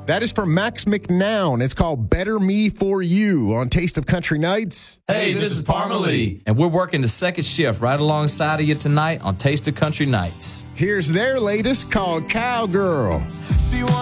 That is from Max McNown. It's called Better Me For You on Taste of Country Nights. Hey, this is Parma Lee. And we're working the second shift right alongside of you tonight on Taste of Country Nights. Here's their latest called Cowgirl. She